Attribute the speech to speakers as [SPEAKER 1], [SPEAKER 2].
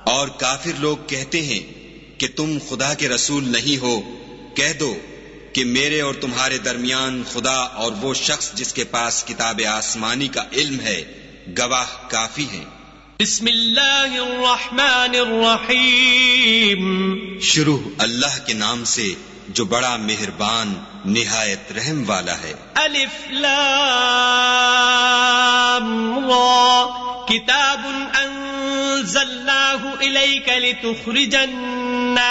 [SPEAKER 1] और काफिर लोग कहते हैं कि तुम खुदा के रसूल नहीं हो। कह दो कि मेरे और तुम्हारे दरमियान खुदा और वो शख्स जिसके पास किताब आसमानी का इल्म है गवाह काफी हैं।
[SPEAKER 2] बिस्मिल्लाहिर्रहमानिर्रहीम।
[SPEAKER 1] शुरू अल्लाह के नाम से जो बड़ा मेहरबान निहायत रहम वाला है।
[SPEAKER 2] अलिफ लाम रा किताबुन अंज़लनाहु इलैका लितुख़रिजन